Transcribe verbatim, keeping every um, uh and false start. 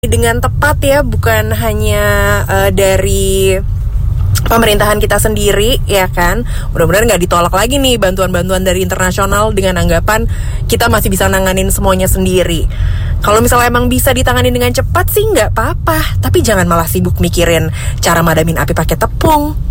dengan tepat ya, bukan hanya uh, dari pemerintahan kita sendiri, ya kan. Mudah-mudahan nggak ditolak lagi nih bantuan-bantuan dari internasional dengan anggapan kita masih bisa nanganin semuanya sendiri. Kalau misalnya emang bisa ditangani dengan cepat sih nggak apa-apa, tapi jangan malah sibuk mikirin cara madamin api pakai tepung.